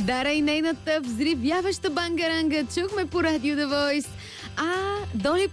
Дара и нейната взривяваща бангаранга чухме по Радио The Voice. Доли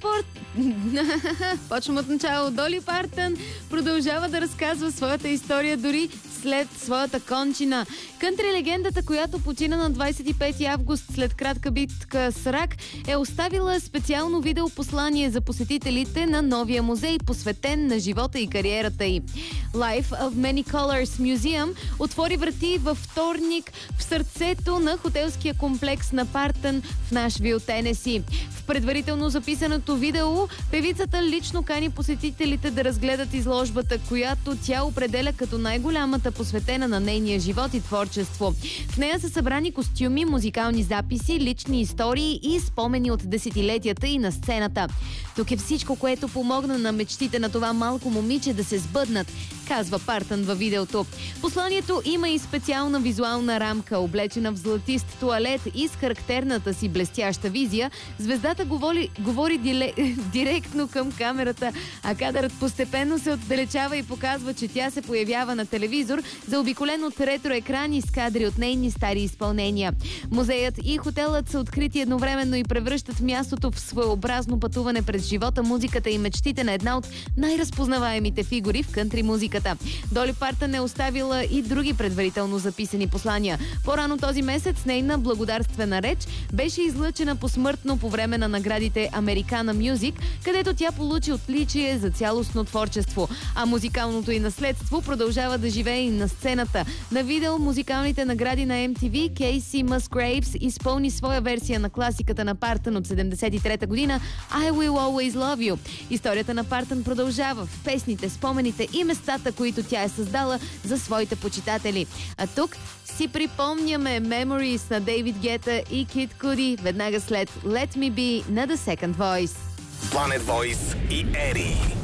почвам от начало. Доли Партън продължава да разказва своята история дори след своята кончина. Кънтри легендата, която почина на 25 август след кратка битка с рак, е оставила специално видеопослание за посетителите на новия музей, посветен на живота и кариерата й. Life of Many Colors Museum отвори врати във вторник в сърцето на хотелския комплекс на Партън в Нашвил, Тенеси. В предварително записаното видео певицата лично кани посетителите да разгледат изложбата, която тя определя като най-голямата, посветена на нейния живот и творчество. В нея са събрани костюми, музикални записи, лични истории и спомени от десетилетията и на сцената. Тук е всичко, което помогна на мечтите на това малко момиче да се сбъднат, казва Партън във видеото. Посланието има и специална визуална рамка, облечена в златист туалет и с характерната си блестяща визия. Звездата говори директно към камерата, а кадърът постепенно се отдалечава и показва, че тя се появява на телевизор, заобиколен от ретроекрани с кадри от нейни стари изпълнения. Музеят и хотелът са открити едновременно и превръщат мястото в своеобразно пътуване през живота, музиката и мечтите на една от най-разпознаваемите фигури в кънтри музиката. Доли Партън е оставила и други предварително записани послания. По-рано този месец нейна благодарствена реч беше излъчена посмъртно по време на наградите Americana Music, където тя получи отличие за цялостно творчество. А музикалното й наследство продължава да живее и на сцената. На видео музикалните награди на MTV Кейси Мъсгрейвс изпълни своя версия на класиката на Партън от 73-та година I Will Always Love You. Историята на Партън продължава в песните, спомените и местата, които тя е създала за своите почитатели. А тук си припомняме Memories на Дейвид Гета и Кид Куди веднага след Let Me Be на The Second Voice. Planet Voice и Ери.